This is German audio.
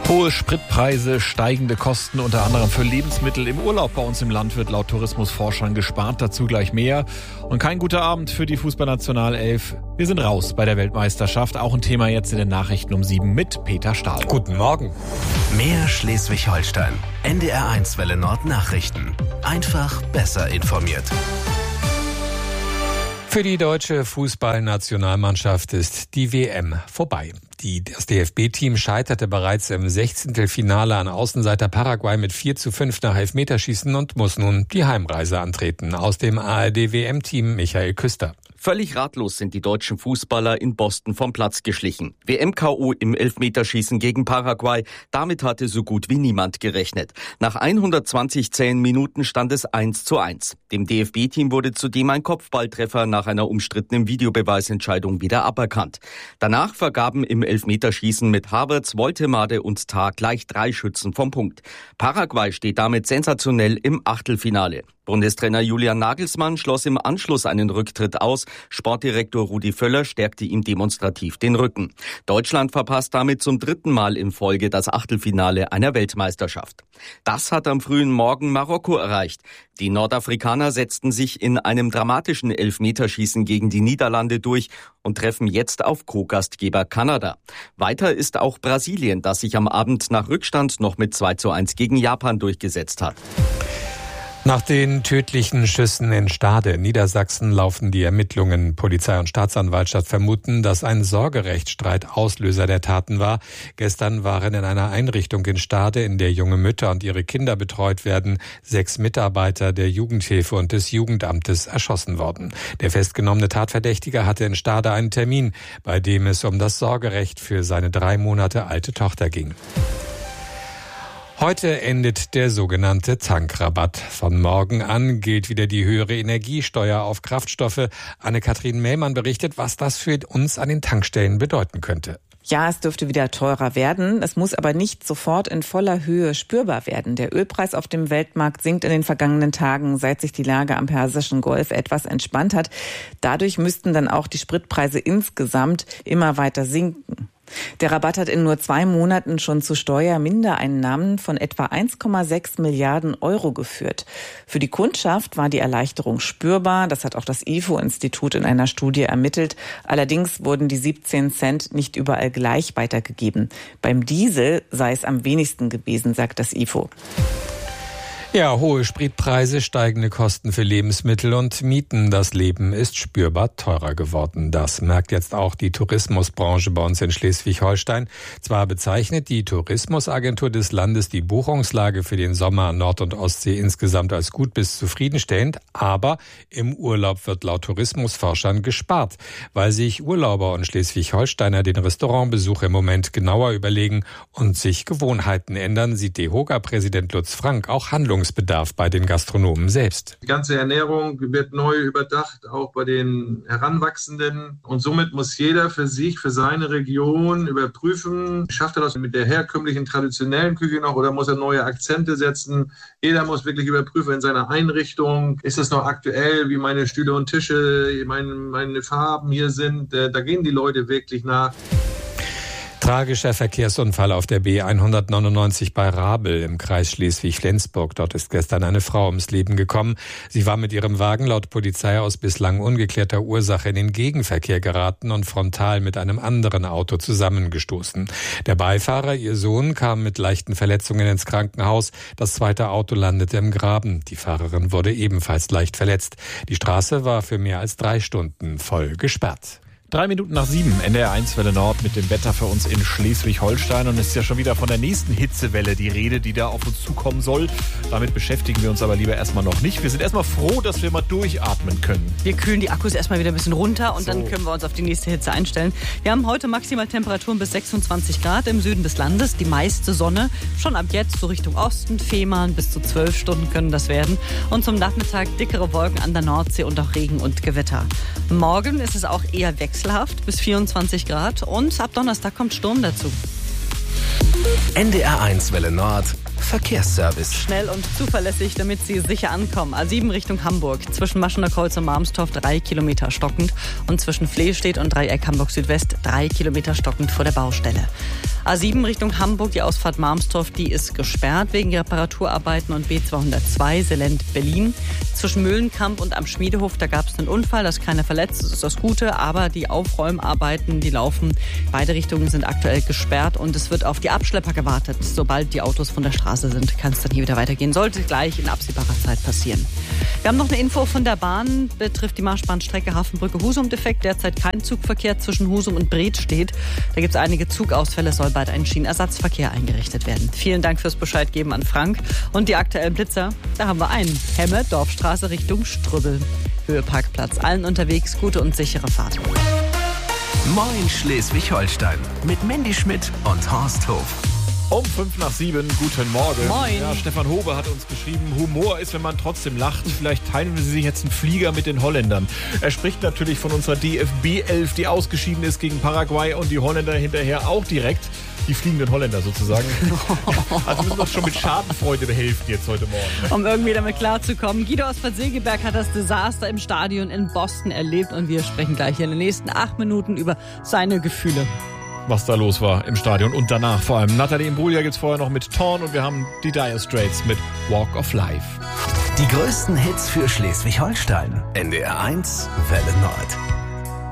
Hohe Spritpreise, steigende Kosten unter anderem für Lebensmittel im Urlaub bei uns im Land wird laut Tourismusforschern gespart, dazu gleich mehr. Und kein guter Abend für die Fußballnationalelf. Wir sind raus bei der Weltmeisterschaft, auch ein Thema jetzt in den Nachrichten um 7 mit Peter Stahl. Guten Morgen. Mehr Schleswig-Holstein. NDR1 Welle Nord Nachrichten. Einfach besser informiert. Für die deutsche Fußballnationalmannschaft ist die WM vorbei. Das DFB-Team scheiterte bereits im 16. an Außenseiter Paraguay mit 4:5 nach Elfmeterschießen und muss nun die Heimreise antreten. Aus dem ARD-WM-Team Michael Küster. Völlig ratlos sind die deutschen Fußballer in Boston vom Platz geschlichen. WM-KO im Elfmeterschießen gegen Paraguay. Damit hatte so gut wie niemand gerechnet. Nach 120 zähen Minuten stand es 1:1. Dem DFB-Team wurde zudem ein Kopfballtreffer nach einer umstrittenen Videobeweisentscheidung wieder aberkannt. Danach vergaben im Elfmeterschießen mit Havertz, Woltemade und Tah gleich 3 Schützen vom Punkt. Paraguay steht damit sensationell im Achtelfinale. Bundestrainer Julian Nagelsmann schloss im Anschluss einen Rücktritt aus. Sportdirektor Rudi Völler stärkte ihm demonstrativ den Rücken. Deutschland verpasst damit zum 3. Mal in Folge das Achtelfinale einer Weltmeisterschaft. Das hat am frühen Morgen Marokko erreicht. Die Nordafrikaner setzten sich in einem dramatischen Elfmeterschießen gegen die Niederlande durch und treffen jetzt auf Co-Gastgeber Kanada. Weiter ist auch Brasilien, das sich am Abend nach Rückstand noch mit 2:1 gegen Japan durchgesetzt hat. Nach den tödlichen Schüssen in Stade in Niedersachsen laufen die Ermittlungen. Polizei und Staatsanwaltschaft vermuten, dass ein Sorgerechtsstreit Auslöser der Taten war. Gestern waren in einer Einrichtung in Stade, in der junge Mütter und ihre Kinder betreut werden, 6 Mitarbeiter der Jugendhilfe und des Jugendamtes erschossen worden. Der festgenommene Tatverdächtige hatte in Stade einen Termin, bei dem es um das Sorgerecht für seine 3 Monate alte Tochter ging. Heute endet der sogenannte Tankrabatt. Von morgen an gilt wieder die höhere Energiesteuer auf Kraftstoffe. Anne-Kathrin Mellmann berichtet, was das für uns an den Tankstellen bedeuten könnte. Ja, es dürfte wieder teurer werden. Es muss aber nicht sofort in voller Höhe spürbar werden. Der Ölpreis auf dem Weltmarkt sinkt in den vergangenen Tagen, seit sich die Lage am Persischen Golf etwas entspannt hat. Dadurch müssten dann auch die Spritpreise insgesamt immer weiter sinken. Der Rabatt hat in nur 2 Monaten schon zu Steuermindereinnahmen von etwa 1,6 Milliarden Euro geführt. Für die Kundschaft war die Erleichterung spürbar. Das hat auch das IFO-Institut in einer Studie ermittelt. Allerdings wurden die 17 Cent nicht überall gleich weitergegeben. Beim Diesel sei es am wenigsten gewesen, sagt das IFO. Ja, hohe Spritpreise, steigende Kosten für Lebensmittel und Mieten. Das Leben ist spürbar teurer geworden. Das merkt jetzt auch die Tourismusbranche bei uns in Schleswig-Holstein. Zwar bezeichnet die Tourismusagentur des Landes die Buchungslage für den Sommer an Nord- und Ostsee insgesamt als gut bis zufriedenstellend, aber im Urlaub wird laut Tourismusforschern gespart, weil sich Urlauber und Schleswig-Holsteiner den Restaurantbesuch im Moment genauer überlegen und sich Gewohnheiten ändern, sieht DEHOGA-Präsident Lutz Frank auch Handlungsbedarf bei den Gastronomen selbst. Die ganze Ernährung wird neu überdacht, auch bei den Heranwachsenden. Und somit muss jeder für sich, für seine Region überprüfen, schafft er das mit der herkömmlichen, traditionellen Küche noch oder muss er neue Akzente setzen? Jeder muss wirklich überprüfen in seiner Einrichtung, ist es noch aktuell, wie meine Stühle und Tische, meine Farben hier sind. Da gehen die Leute wirklich nach. Tragischer Verkehrsunfall auf der B199 bei Rabel im Kreis Schleswig-Flensburg. Dort ist gestern eine Frau ums Leben gekommen. Sie war mit ihrem Wagen laut Polizei aus bislang ungeklärter Ursache in den Gegenverkehr geraten und frontal mit einem anderen Auto zusammengestoßen. Der Beifahrer, ihr Sohn, kam mit leichten Verletzungen ins Krankenhaus. Das zweite Auto landete im Graben. Die Fahrerin wurde ebenfalls leicht verletzt. Die Straße war für mehr als 3 Stunden voll gesperrt. 3 Minuten nach 7, NDR1 Welle Nord mit dem Wetter für uns in Schleswig-Holstein. Und es ist ja schon wieder von der nächsten Hitzewelle die Rede, die da auf uns zukommen soll. Damit beschäftigen wir uns aber lieber erstmal noch nicht. Wir sind erstmal froh, dass wir mal durchatmen können. Wir kühlen die Akkus erstmal wieder ein bisschen runter und dann können wir uns auf die nächste Hitze einstellen. Wir haben heute maximal Temperaturen bis 26 Grad im Süden des Landes. Die meiste Sonne. Schon ab jetzt so Richtung Osten, Fehmarn, bis zu 12 Stunden können das werden. Und zum Nachmittag dickere Wolken an der Nordsee und auch Regen und Gewitter. Morgen ist es auch eher wechselhaft bis 24 Grad und ab Donnerstag kommt Sturm dazu. NDR1 Welle Nord Verkehrsservice. Schnell und zuverlässig, damit Sie sicher ankommen. A7 Richtung Hamburg. Zwischen Maschener Kreuz und Marmstorf 3 Kilometer stockend. Und zwischen Flehstedt und Dreieck Hamburg Südwest 3 Kilometer stockend vor der Baustelle. A7 Richtung Hamburg, die Ausfahrt Marmstorf, die ist gesperrt wegen Reparaturarbeiten und B202 Selend-Berlin. Zwischen Mühlenkamp und am Schmiedehof, da gab es einen Unfall, da ist keiner verletzt, das ist das Gute, aber die Aufräumarbeiten, die laufen. Beide Richtungen sind aktuell gesperrt und es wird auf die Abschlepper gewartet. Sobald die Autos von der Straße sind, kann es dann hier wieder weitergehen. Sollte gleich in absehbarer Zeit passieren. Wir haben noch eine Info von der Bahn, betrifft die Marschbahnstrecke Hafenbrücke-Husum-Defekt. Derzeit kein Zugverkehr zwischen Husum und Bredstedt. Da gibt es einige Zugausfälle, soll bald ein Schienenersatzverkehr eingerichtet werden. Vielen Dank fürs Bescheidgeben an Frank. Und die aktuellen Blitzer, da haben wir einen. Hemme, Dorfstraße Richtung Strübbel. Höheparkplatz. Allen unterwegs gute und sichere Fahrt. Moin Schleswig-Holstein mit Mandy Schmidt und Horst Hof. Um 7:05, guten Morgen. Moin. Ja, Stefan Hobe hat uns geschrieben, Humor ist, wenn man trotzdem lacht. Vielleicht teilen Sie sich jetzt einen Flieger mit den Holländern. Er spricht natürlich von unserer DFB-11, die ausgeschieden ist gegen Paraguay und die Holländer hinterher auch direkt. Die fliegenden Holländer sozusagen. Also müssen wir uns schon mit Schadenfreude behelfen jetzt heute Morgen. Um irgendwie damit klarzukommen. Guido aus Bad Segeberg hat das Desaster im Stadion in Boston erlebt und wir sprechen gleich hier in den nächsten 8 Minuten über seine Gefühle. Was da los war im Stadion und danach vor allem. Natalie Imbruglia gibt's vorher noch mit Torn und wir haben die Dire Straits mit Walk of Life. Die größten Hits für Schleswig-Holstein. NDR 1 Welle Nord.